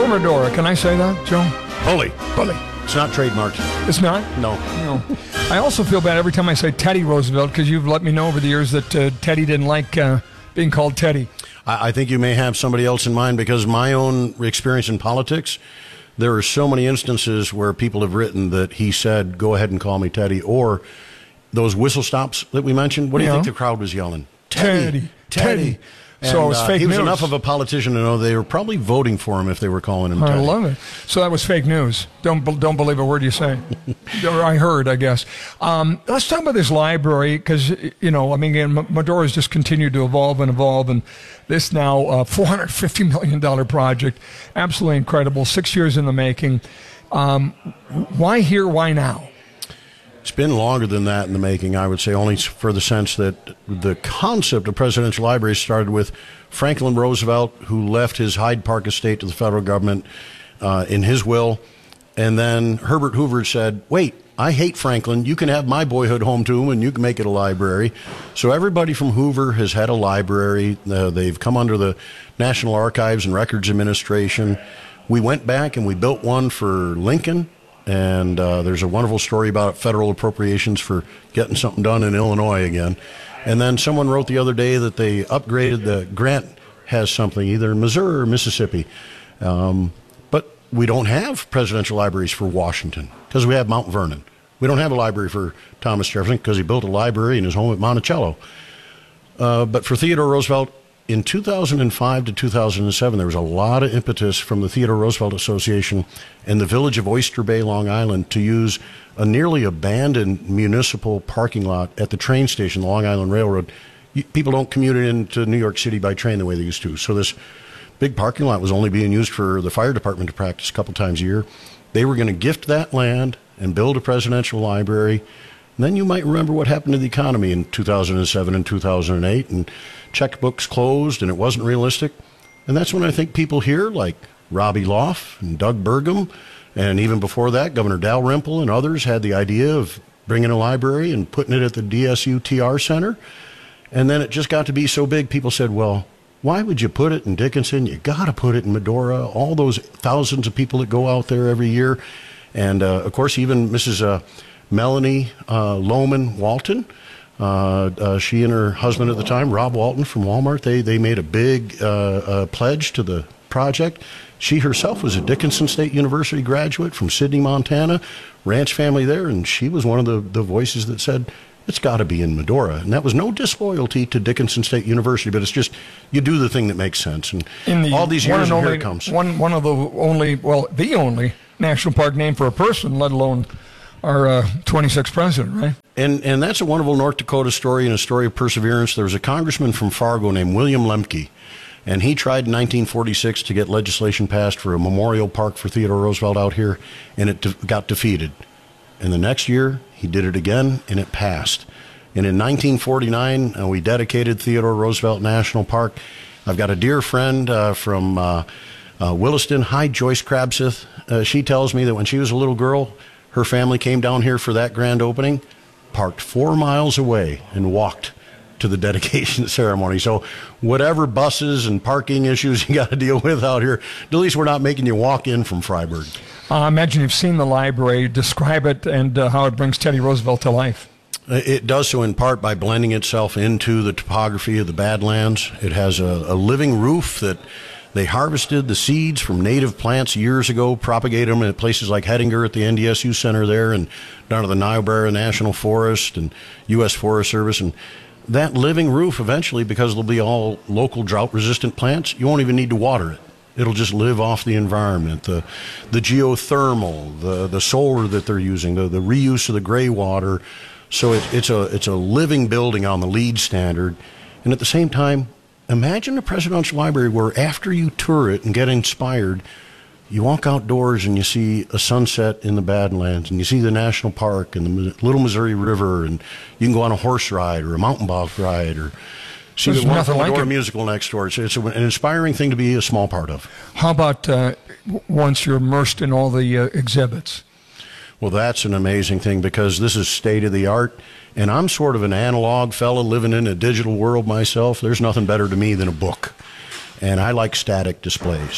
Medora. Can I say that, Joe? Bully. Bully. It's not trademarked. It's not? No. I also feel bad every time I say Teddy Roosevelt because you've let me know over the years that Teddy didn't like being called Teddy. I think you may have somebody else in mind because my own experience in politics, there are so many instances where people have written that he said, go ahead and call me Teddy, or those whistle stops that we mentioned. What do you think the crowd was yelling? Teddy. And, so it was fake he was news. enough of a politician to know they were probably voting for him if they were calling him Teddy. I love it. So that was fake news. Don't believe a word you say. Or I heard, I guess. Let's talk about this library because, Medora's just continued to evolve, and this now $450 million project, absolutely incredible, 6 years in the making. Why here, why now? It's been longer than that in the making, I would say, only for the sense that the concept of presidential libraries started with Franklin Roosevelt, who left his Hyde Park estate to the federal government in his will. And then Herbert Hoover said, wait, I hate Franklin. You can have my boyhood home to him, and you can make it a library. So everybody from Hoover has had a library. They've come under the National Archives and Records Administration. We went back and we built one for Lincoln. And there's a wonderful story about federal appropriations for getting something done in Illinois again. And then someone wrote the other day that they upgraded the Grant has something, either in Missouri or Mississippi. But we don't have presidential libraries for Washington because we have Mount Vernon. We don't have a library for Thomas Jefferson because he built a library in his home at Monticello. But for Theodore Roosevelt, in 2005 to 2007, there was a lot of impetus from the Theodore Roosevelt Association and the village of Oyster Bay, Long Island, to use a nearly abandoned municipal parking lot at the train station, the Long Island Railroad. People don't commute into New York City by train the way they used to. So this big parking lot was only being used for the fire department to practice a couple times a year. They were going to gift that land and build a presidential library. And then you might remember what happened to the economy in 2007 and 2008, and checkbooks closed, and it wasn't realistic. And that's when I think people here, like Robbie Loff and Doug Burgum, and even before that, Governor Dalrymple and others had the idea of bringing a library and putting it at the DSU TR Center. And then it just got to be so big, people said, well, why would you put it in Dickinson? You got to put it in Medora. All those thousands of people that go out there every year. And, of course, even Mrs. Melanie Lohman Walton, she and her husband at the time, Rob Walton from Walmart, they made a big pledge to the project. She herself was a Dickinson State University graduate from Sidney, Montana, ranch family there, and she was one of the voices that said, it's got to be in Medora. And that was no disloyalty to Dickinson State University, but it's just, you do the thing that makes sense. And all these years, and here it comes. One of the only, the only national park named for a person, let alone our 26th president, right? And that's a wonderful North Dakota story and a story of perseverance. There was a congressman from Fargo named William Lemke, and he tried in 1946 to get legislation passed for a memorial park for Theodore Roosevelt out here, and it got defeated. And the next year, he did it again, and it passed. And in 1949, we dedicated Theodore Roosevelt National Park. I've got a dear friend from Williston. Hi, Joyce Crabseth. She tells me that when she was a little girl, her family came down here for that grand opening, parked 4 miles away, and walked to the dedication ceremony. So whatever buses and parking issues you got to deal with out here, at least we're not making you walk in from Freiburg. I imagine you've seen the library. Describe it and how it brings Teddy Roosevelt to life. It does so in part by blending itself into the topography of the Badlands. It has a living roof that they harvested the seeds from native plants years ago, propagated them at places like Hettinger at the NDSU Center there, and down to the Niobrara National Forest and U.S. Forest Service. And that living roof eventually, because it'll be all local drought-resistant plants, you won't even need to water it. It'll just live off the environment, the geothermal, the solar that they're using, the reuse of the gray water. So it's a living building on the LEED standard. And at the same time, imagine a presidential library where after you tour it and get inspired, you walk outdoors and you see a sunset in the Badlands, and you see the national park and the Little Missouri River, and you can go on a horse ride or a mountain bike ride or see the wonderful Medora musical next door. It's an inspiring thing to be a small part of. How about once you're immersed in all the exhibits? Well, that's an amazing thing because this is state-of-the-art, and I'm sort of an analog fella living in a digital world myself. There's nothing better to me than a book, and I like static displays.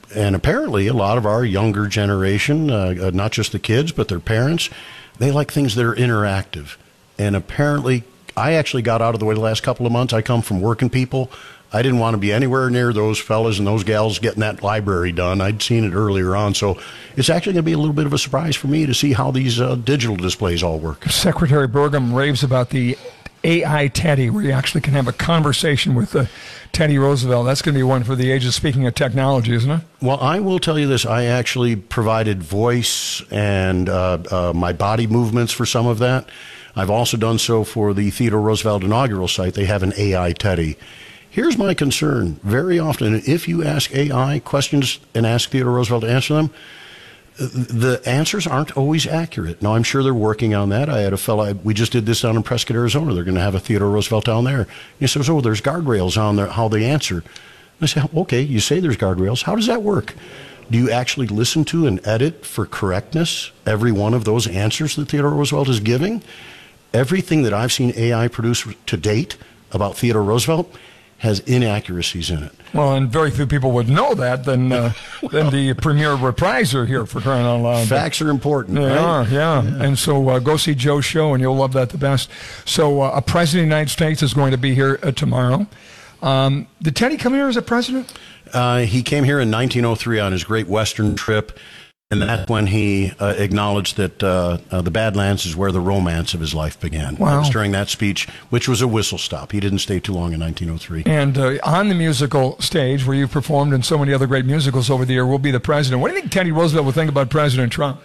And apparently, a lot of our younger generation, not just the kids, but their parents, they like things that are interactive. And apparently, I actually got out of the way the last couple of months. I come from working people. I didn't want to be anywhere near those fellas and those gals getting that library done. I'd seen it earlier on. So it's actually going to be a little bit of a surprise for me to see how these digital displays all work. Secretary Burgum raves about the AI Teddy, where you actually can have a conversation with Teddy Roosevelt. That's going to be one for the ages, speaking of technology, isn't it? Well, I will tell you this. I actually provided voice and my body movements for some of that. I've also done so for the Theodore Roosevelt inaugural site. They have an AI Teddy. Here's my concern. Very often, if you ask AI questions and ask Theodore Roosevelt to answer them, the answers aren't always accurate. Now, I'm sure they're working on that. I had a fellow, we just did this down in Prescott, Arizona. They're going to have a Theodore Roosevelt down there. He says, oh, there's guardrails on there, how they answer. I say, okay, you say there's guardrails. How does that work? Do you actually listen to and edit for correctness every one of those answers that Theodore Roosevelt is giving? Everything that I've seen AI produce to date about Theodore Roosevelt has inaccuracies in it. Well, and very few people would know that than the premier repriser here, for crying out loud. Facts are important. They right? are, yeah. And so go see Joe's show, and you'll love that the best. So a president of the United States is going to be here tomorrow. Did Teddy come here as a president? He came here in 1903 on his Great Western trip. And that's when he acknowledged that the Badlands is where the romance of his life began. Wow. It was during that speech, which was a whistle stop. He didn't stay too long in 1903. And on the musical stage, where you've performed in so many other great musicals over the year, will be the president. What do you think Teddy Roosevelt would think about President Trump?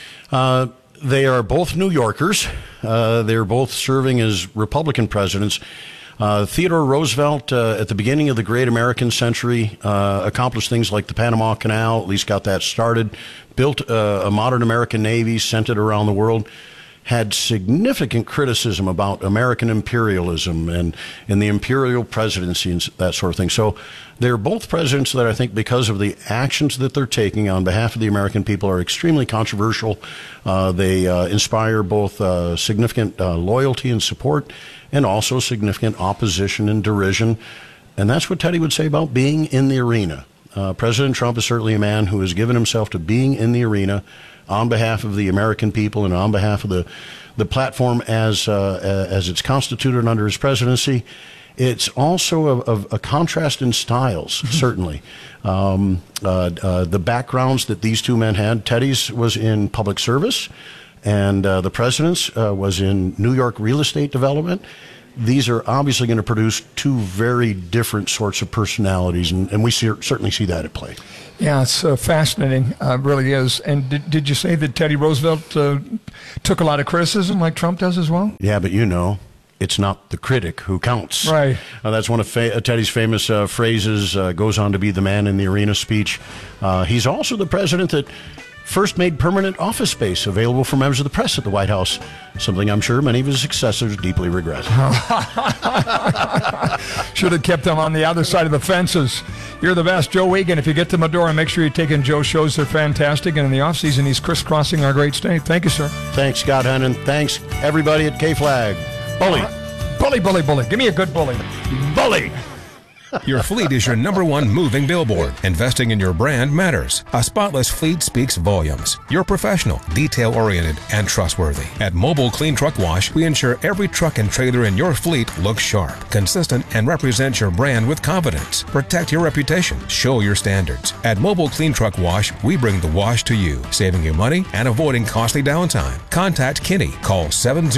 They are both New Yorkers. They're both serving as Republican presidents. Theodore Roosevelt, at the beginning of the great American century, accomplished things like the Panama Canal, at least got that started, built a modern American Navy, sent it around the world, had significant criticism about American imperialism and the imperial presidency and that sort of thing. So they're both presidents that I think, because of the actions that they're taking on behalf of the American people, are extremely controversial. They inspire both significant loyalty and support, and also significant opposition and derision. And that's what Teddy would say about being in the arena. President Trump is certainly a man who has given himself to being in the arena on behalf of the American people and on behalf of the platform as it's constituted under his presidency. It's also a contrast in styles, certainly. The backgrounds that these two men had, Teddy's was in public service, and the president's was in New York real estate development. These are obviously going to produce two very different sorts of personalities, and we certainly see that at play. Yeah, it's fascinating. It really is. And did you say that Teddy Roosevelt took a lot of criticism like Trump does as well? Yeah, but it's not the critic who counts. Right. That's one of Teddy's famous phrases, goes on to be the man in the arena speech. He's also the president that first made permanent office space available for members of the press at the White House, something I'm sure many of his successors deeply regret. Should have kept them on the other side of the fences. You're the best. Joe Wiegand, if you get to Medora, make sure you take in Joe's shows. They're fantastic. And in the off-season, he's crisscrossing our great state. Thank you, sir. Thanks, Scott Hennon. Thanks, everybody at K-Flag. Bully. Bully, bully, bully. Give me a good bully. Bully. Your fleet is your #1 moving billboard. Investing in your brand matters. A spotless fleet speaks volumes. You're professional, detail-oriented, and trustworthy. At Mobile Clean Truck Wash, we ensure every truck and trailer in your fleet looks sharp, consistent, and represents your brand with confidence. Protect your reputation. Show your standards. At Mobile Clean Truck Wash, we bring the wash to you, saving you money and avoiding costly downtime. Contact Kenny. Call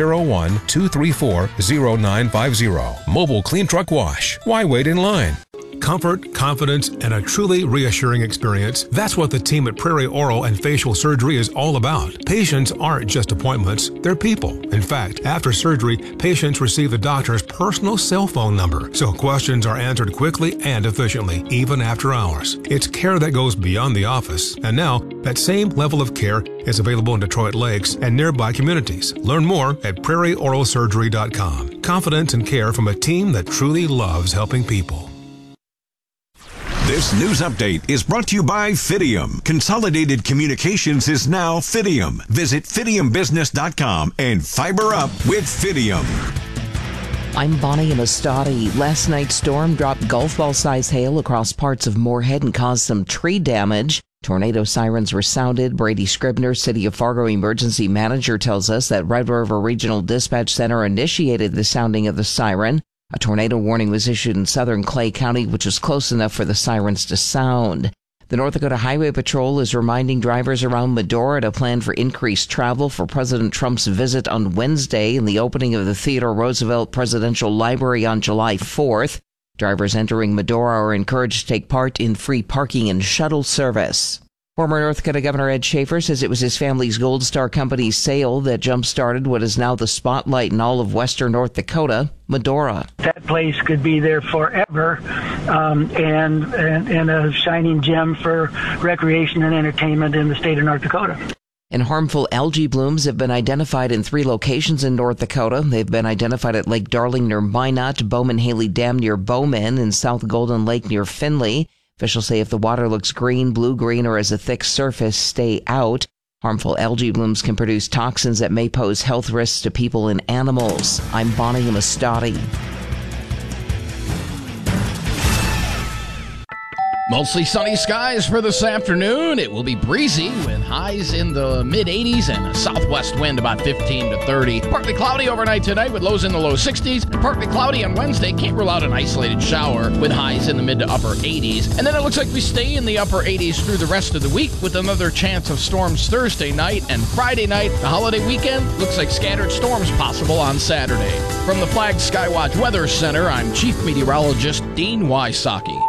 701-234-0950. Mobile Clean Truck Wash. Why wait in line? Comfort, confidence, and a truly reassuring experience. That's what the team at Prairie Oral and Facial Surgery is all about. Patients aren't just appointments, they're people. In fact, after surgery, patients receive the doctor's personal cell phone number, so questions are answered quickly and efficiently, even after hours. It's care that goes beyond the office. And now, that same level of care is available in Detroit Lakes and nearby communities. Learn more at prairieoralsurgery.com. Confidence and care from a team that truly loves helping people. This news update is brought to you by Fidium. Consolidated Communications is now Fidium. Visit FidiumBusiness.com and fiber up with Fidium. I'm Bonnie Amistadi. Last night's storm dropped golf ball-sized hail across parts of Moorhead and caused some tree damage. Tornado sirens were sounded. Brady Scribner, City of Fargo emergency manager, tells us that Red River Regional Dispatch Center initiated the sounding of the siren. A tornado warning was issued in southern Clay County, which was close enough for the sirens to sound. The North Dakota Highway Patrol is reminding drivers around Medora to plan for increased travel for President Trump's visit on Wednesday and the opening of the Theodore Roosevelt Presidential Library on July 4th. Drivers entering Medora are encouraged to take part in free parking and shuttle service. Former North Dakota Governor Ed Schaefer says it was his family's Gold Star Company sale that jump-started what is now the spotlight in all of western North Dakota, Medora. That place could be there forever, and a shining gem for recreation and entertainment in the state of North Dakota. And harmful algae blooms have been identified in 3 locations in North Dakota. They've been identified at Lake Darling near Minot, Bowman-Haley Dam near Bowman, and South Golden Lake near Finley. Officials say if the water looks green, blue-green, or has a thick surface, stay out. Harmful algae blooms can produce toxins that may pose health risks to people and animals. I'm Bonnie Amistadi. Mostly sunny skies for this afternoon. It will be breezy with highs in the mid-80s and a southwest wind about 15 to 30. Partly cloudy overnight tonight with lows in the low 60s. And partly cloudy on Wednesday. Can't rule out an isolated shower with highs in the mid to upper 80s. And then it looks like we stay in the upper 80s through the rest of the week with another chance of storms Thursday night and Friday night. The holiday weekend looks like scattered storms possible on Saturday. From the Flagged Skywatch Weather Center, I'm Chief Meteorologist Dean Wysocki.